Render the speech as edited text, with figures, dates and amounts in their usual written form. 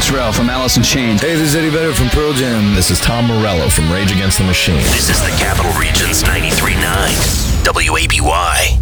Israel from Alice in Chains. Hey, this is Eddie Vedder from Pearl Jam. This is Tom Morello from Rage Against the Machine. This is the Capital Region's 93.9 WABY.